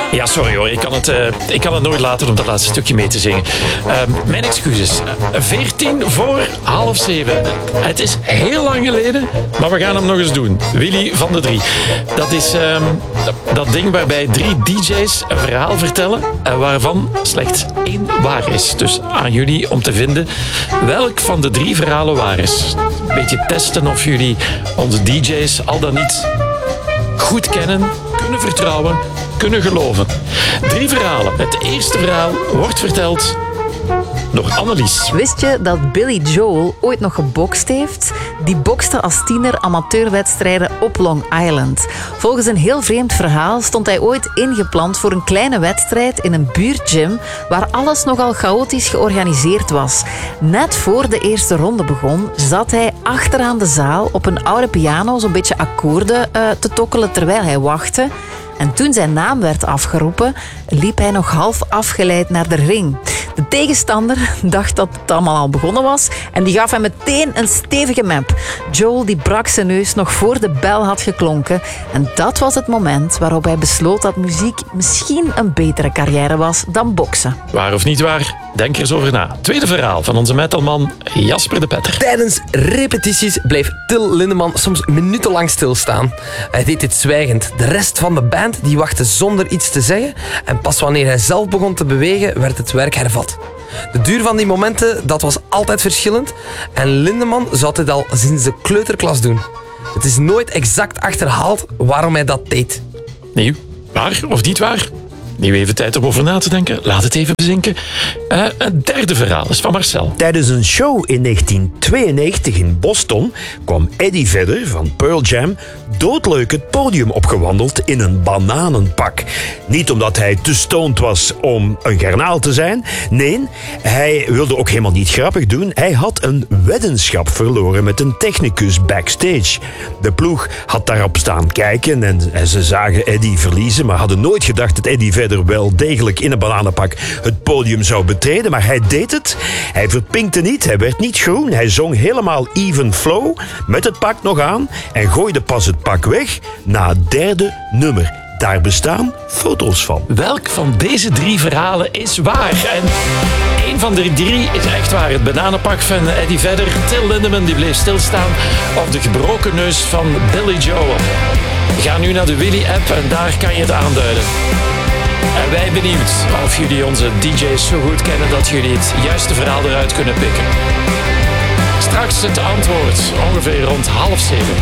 Ja, sorry hoor. Ik kan het nooit laten om dat laatste stukje mee te zingen. Mijn excuses. 14 voor half 7. Het is heel lang geleden, maar we gaan hem nog eens doen. Willy van de Drie. Dat is dat ding waarbij 3 DJ's een verhaal vertellen waarvan slechts 1 waar is. Dus aan jullie om te vinden welk van de 3 verhalen waar is. Een beetje testen of jullie onze DJ's al dan niet goed kennen, kunnen vertrouwen, kunnen geloven. 3 verhalen. Het eerste verhaal wordt verteld door Annelies. Wist je dat Billy Joel ooit nog gebokst heeft? Die bokste als tiener amateurwedstrijden op Long Island. Volgens een heel vreemd verhaal stond hij ooit ingepland voor een kleine wedstrijd in een buurtgym waar alles nogal chaotisch georganiseerd was. Net voor de eerste ronde begon, zat hij achteraan de zaal op een oude piano zo'n beetje akkoorden te tokkelen terwijl hij wachtte. En toen zijn naam werd afgeroepen, liep hij nog half afgeleid naar de ring. De tegenstander dacht dat het allemaal al begonnen was en die gaf hem meteen een stevige map. Joel die brak zijn neus nog voor de bel had geklonken. En dat was het moment waarop hij besloot dat muziek misschien een betere carrière was dan boksen. Waar of niet waar? Denk er eens over na. Tweede verhaal van onze metalman Jasper de Petter. Tijdens repetities bleef Till Lindemann soms minutenlang stilstaan. Hij deed dit zwijgend. De rest van de band die wachtte zonder iets te zeggen en pas wanneer hij zelf begon te bewegen werd het werk hervat. De duur van die momenten dat was altijd verschillend en Lindemann zou dit al sinds de kleuterklas doen. Het is nooit exact achterhaald waarom hij dat deed. Nee, waar of niet waar? Nu even tijd om over na te denken. Laat het even bezinken. Een derde verhaal is van Marcel. Tijdens een show in 1992 in Boston kwam Eddie Vedder van Pearl Jam doodleuk het podium opgewandeld in een bananenpak. Niet omdat hij te stoned was om een garnaal te zijn. Nee, hij wilde ook helemaal niet grappig doen. Hij had een weddenschap verloren met een technicus backstage. De ploeg had daarop staan kijken en ze zagen Eddie verliezen, maar hadden nooit gedacht dat Eddie Vedder wel degelijk in een bananenpak het podium zou betreden, maar hij deed het. Hij verpinkte niet, hij werd niet groen, hij zong helemaal even flow met het pak nog aan en gooide pas het pak weg na het derde nummer. Daar bestaan foto's van. Welk van deze 3 verhalen is waar? En één van de 3 is echt waar. Het bananenpak van Eddie Vedder, Till Lindemann die bleef stilstaan of de gebroken neus van Billy Joel. Ga nu naar de Willy-app en daar kan je het aanduiden. En wij benieuwd of jullie onze DJ's zo goed kennen dat jullie het juiste verhaal eruit kunnen pikken. Straks het antwoord, ongeveer rond half 7.